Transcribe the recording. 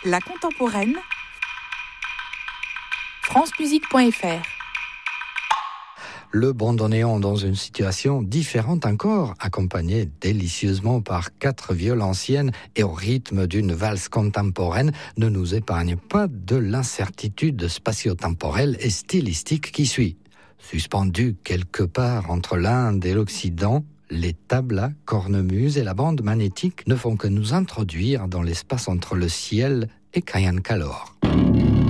La contemporaine, francemusique.fr. Le bandoneon dans une situation différente encore, accompagné délicieusement par 4 violonciennes et au rythme d'une valse contemporaine, ne nous épargne pas de l'incertitude spatio-temporelle et stylistique qui suit. Suspendus quelque part entre l'Inde et l'Occident, les tablas, cornemuses et la bande magnétique ne font que nous introduire dans l'espace entre le ciel et Kayan Kalor.